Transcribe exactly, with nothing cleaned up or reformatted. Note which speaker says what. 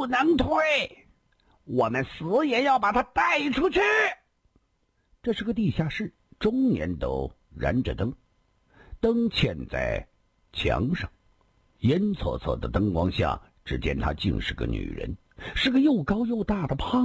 Speaker 1: 不能退，我们死也要把他带出去。这是个地下室，中年都燃着灯，灯嵌在墙上，烟恻恻的灯光下，只见她竟是个女人，是个又高又大的胖